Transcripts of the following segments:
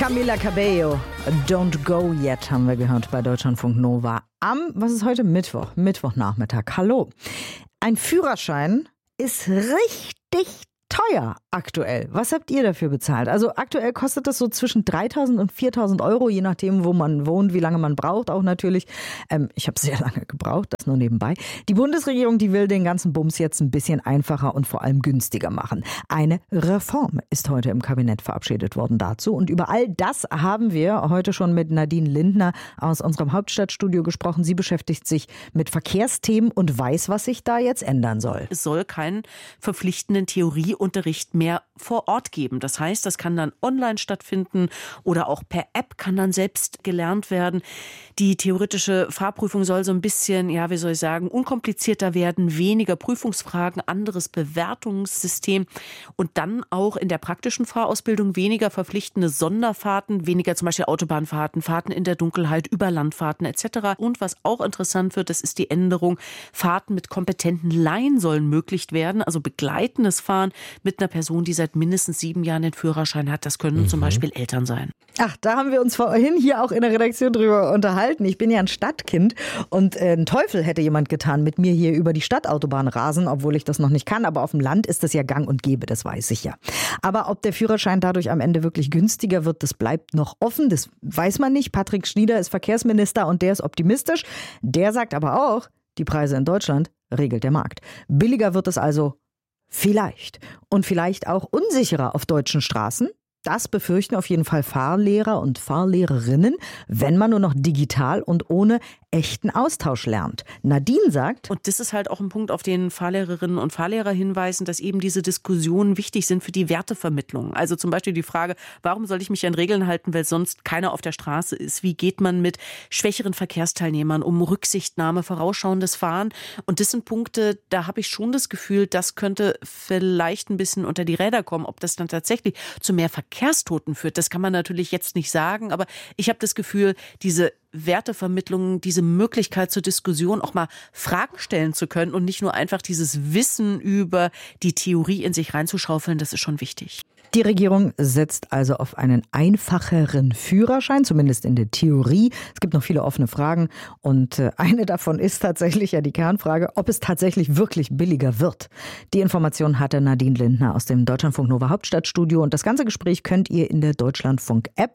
Camila Cabello, Don't Go Yet, haben wir gehört bei Deutschlandfunk Nova. Was ist heute? Mittwochnachmittag. Hallo. Ein Führerschein ist richtig teuer aktuell. Was habt ihr dafür bezahlt? Also aktuell kostet das so zwischen 3.000 und 4.000 Euro, je nachdem, wo man wohnt, wie lange man braucht auch natürlich. Ich habe sehr lange gebraucht, das nur nebenbei. Die Bundesregierung, die will den ganzen Bums jetzt ein bisschen einfacher und vor allem günstiger machen. Eine Reform ist heute im Kabinett verabschiedet worden dazu. Und über all das haben wir heute schon mit Nadine Lindner aus unserem Hauptstadtstudio gesprochen. Sie beschäftigt sich mit Verkehrsthemen und weiß, was sich da jetzt ändern soll. Es soll keinen verpflichtenden Theorieunterricht mehr vor Ort geben. Das heißt, das kann dann online stattfinden oder auch per App kann dann selbst gelernt werden. Die theoretische Fahrprüfung soll so ein bisschen, unkomplizierter werden, weniger Prüfungsfragen, anderes Bewertungssystem und dann auch in der praktischen Fahrausbildung weniger verpflichtende Sonderfahrten, weniger zum Beispiel Autobahnfahrten, Fahrten in der Dunkelheit, Überlandfahrten etc. Und was auch interessant wird, das ist die Änderung, Fahrten mit kompetenten Laien sollen möglich werden, also begleitendes Fahren mit einer Person, die seit mindestens 7 Jahren den Führerschein hat. Das können zum Beispiel Eltern sein. Ach, da haben wir uns vorhin hier auch in der Redaktion drüber unterhalten. Ich bin ja ein Stadtkind und einen Teufel hätte jemand getan, mit mir hier über die Stadtautobahn rasen, obwohl ich das noch nicht kann. Aber auf dem Land ist das ja gang und gäbe, das weiß ich ja. Aber ob der Führerschein dadurch am Ende wirklich günstiger wird, das bleibt noch offen. Das weiß man nicht. Patrick Schnieder ist Verkehrsminister und der ist optimistisch. Der sagt aber auch, die Preise in Deutschland regelt der Markt. Billiger wird es also vielleicht. Und vielleicht auch unsicherer auf deutschen Straßen. Das befürchten auf jeden Fall Fahrlehrer und Fahrlehrerinnen, wenn man nur noch digital und ohne echten Austausch lernt. Nadine sagt... Und das ist halt auch ein Punkt, auf den Fahrlehrerinnen und Fahrlehrer hinweisen, dass eben diese Diskussionen wichtig sind für die Wertevermittlung. Also zum Beispiel die Frage, warum soll ich mich an Regeln halten, weil sonst keiner auf der Straße ist? Wie geht man mit schwächeren Verkehrsteilnehmern um? Rücksichtnahme, vorausschauendes Fahren. Und das sind Punkte, da habe ich schon das Gefühl, das könnte vielleicht ein bisschen unter die Räder kommen. Ob das dann tatsächlich zu mehr Verkehrstoten führt, das kann man natürlich jetzt nicht sagen. Aber ich habe das Gefühl, diese Wertevermittlung, diese Möglichkeit zur Diskussion, auch mal Fragen stellen zu können und nicht nur einfach dieses Wissen über die Theorie in sich reinzuschaufeln, das ist schon wichtig. Die Regierung setzt also auf einen einfacheren Führerschein, zumindest in der Theorie. Es gibt noch viele offene Fragen und eine davon ist tatsächlich ja die Kernfrage, ob es tatsächlich wirklich billiger wird. Die Information hatte Nadine Lindner aus dem Deutschlandfunk Nova Hauptstadtstudio und das ganze Gespräch könnt ihr in der Deutschlandfunk-App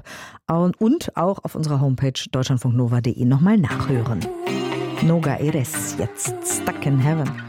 und auch auf unserer Homepage deutschlandfunknova.de nochmal nachhören. Noga Eres, jetzt Stuck in Heaven.